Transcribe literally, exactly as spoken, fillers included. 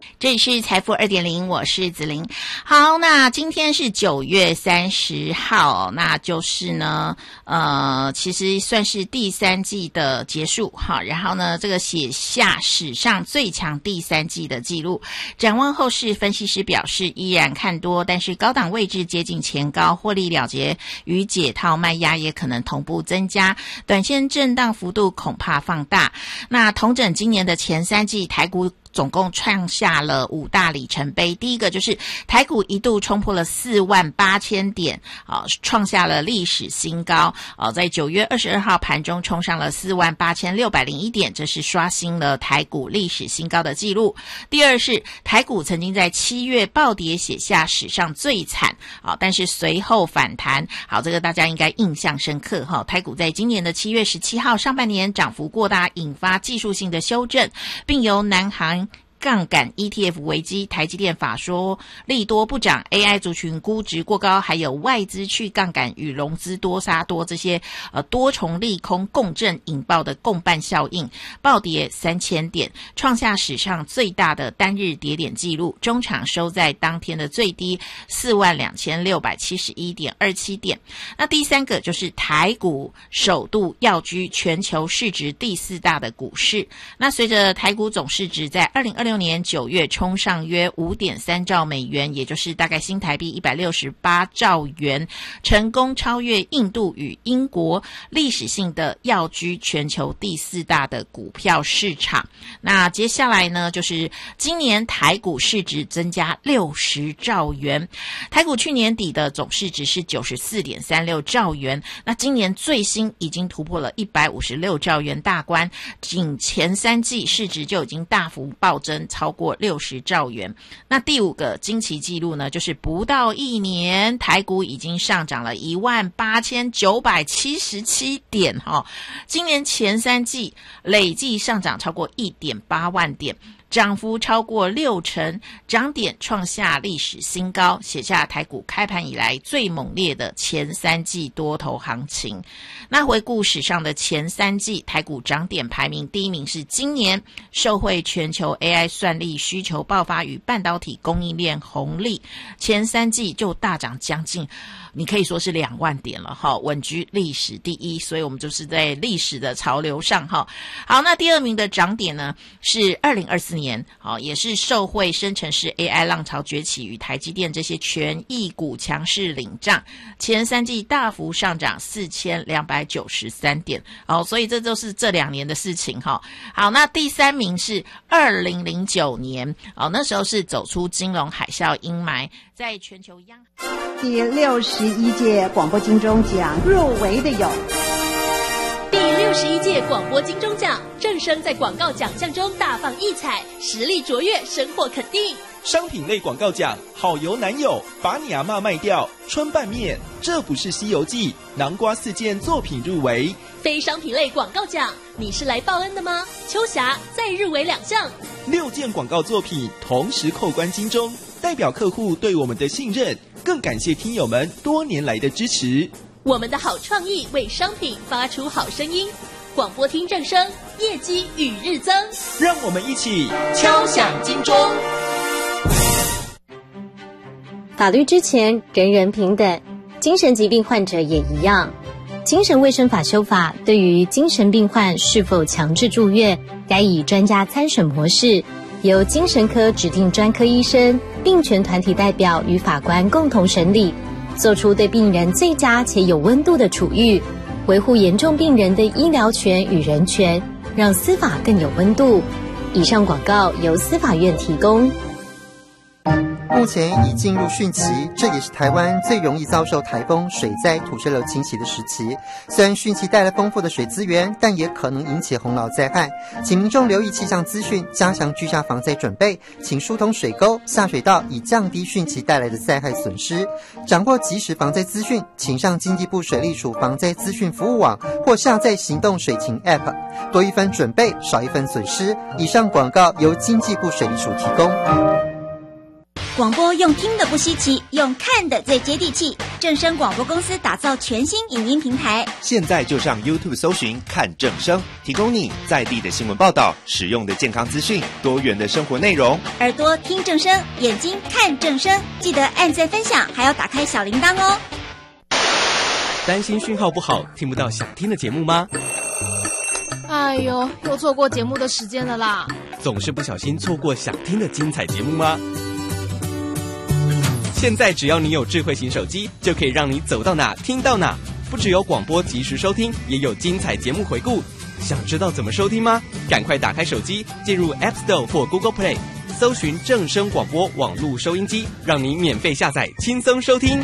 这里是财富 二点零， 我是子琳。好，那今天是九月三十号，那就是呢呃其实算是第三季的结束哈，然后呢这个写下史上最强第三季的记录。展望后市，分析师表示依然看多，但是高档位置接近前高，获利了结与解套卖压也可能同步增加，短线震荡幅度恐怕放大。那统整今年的前三季台股总共创下了五大里程碑。第一个就是台股一度冲破了四万八千点，啊，创下了历史新高。啊，在九月二十二号盘中冲上了四万八千六百零一点，这是刷新了台股历史新高的记录。第二是台股曾经在七月暴跌，写下史上最惨，啊，但是随后反弹。好，这个大家应该印象深刻哈。台股在今年的七月十七号上半年涨幅过大，引发技术性的修正，并由南韩杠杆 E T F 危机、台积电法说利多不涨、A I 族群估值过高，还有外资去杠杆与融资多杀多这些呃多重利空共振引爆的共伴效应，暴跌三千点，创下史上最大的单日跌点记录，中场收在当天的最低四万两千六百七十一点二七点。那第三个就是台股首度跃居全球市值第四大的股市。那随着台股总市值在二零二六年九月冲上约 五点三兆美元，也就是大概新台币一百六十八兆元，成功超越印度与英国，历史性的跃居全球第四大的股票市场。那接下来呢，就是今年台股市值增加六十兆元，台股去年底的总市值是 九十四点三六兆元，那今年最新已经突破了一百五十六兆元大关，仅前三季市值就已经大幅暴增超过六十兆元。那第五个惊奇记录呢，就是不到一年，台股已经上涨了一万八千九百七十七点哈，今年前三季累计上涨超过 一点八万点，涨幅超过六成，涨点创下历史新高，写下台股开盘以来最猛烈的前三季多头行情。那回顾史上的前三季，台股涨点排名第一名是今年受惠全球 A I 算力需求爆发与半导体供应链红利，前三季就大涨将近你可以说是两万点了哈，稳居历史第一，所以我们就是在历史的潮流上哈。好，那第二名的涨点呢是二零二四年，好，也是受惠生成式 A I 浪潮崛起与台积电这些权益股强势领涨，前三季大幅上涨四千两百九十三点，好，所以这就是这两年的事情哈。好，那第三名是二零零九年，哦，那时候是走出金融海啸阴霾，在全球央第六十一届广播金钟奖入围的有第六十一届广播金钟奖，正声在广告奖项中大放异彩，实力卓越，深获肯定。 商品类广告奖，好油男友，把你阿嬷卖掉，春拌面，这不是西游记，南瓜四件作品入围。 非商品类广告奖，你是来报恩的吗？秋霞再入围两项， 六件广告作品同时扣关金钟，代表客户对我们的信任，更感谢听友们多年来的支持。 我们的好创意为商品发出好声音，广播听正声，业绩与日增。 让我们一起敲响金钟。 法律之前人人平等，精神疾病患者也一样。精神卫生法修法对于精神病患是否强制住院，该以专家参审模式，由精神科指定专科医生、病权团体代表与法官共同审理，做出对病人最佳且有温度的处遇，维护严重病人的医疗权与人权，让司法更有温度。以上广告由司法院提供。 目前已进入汛期，这也是台湾最容易遭受台风、水灾、土石流侵袭的时期。虽然汛期带来丰富的水资源，但也可能引起洪涝灾害，请民众留意气象资讯，加强居家防灾准备，请疏通水沟、下水道，以降低汛期带来的灾害损失。掌握即时防灾资讯，请上经济部水利署防灾资讯服务网或下载行动水情 App， 多一分准备，少一分损失。以上广告由经济部水利署提供。 广播用听的不稀奇，用看的最接地气。正声广播公司打造全新影音平台， 现在就上 YouTube 搜寻看正声，提供你在地的新闻报道、实用的健康资讯、多元的生活内容。 耳朵听正声，眼睛看正声，记得按赞分享，还要打开小铃铛哦。 担心讯号不好，听不到想听的节目吗？ 哎呦，又错过节目的时间了啦！ 总是不小心错过想听的精彩节目吗？现在只要你有智慧型手机，就可以让你走到哪听到哪。不只有广播及时收听，也有精彩节目回顾。想知道怎么收听吗？赶快打开手机，进入 App Store 或 Google Play， 搜寻正声广播网络收音机，让你免费下载，轻松收听。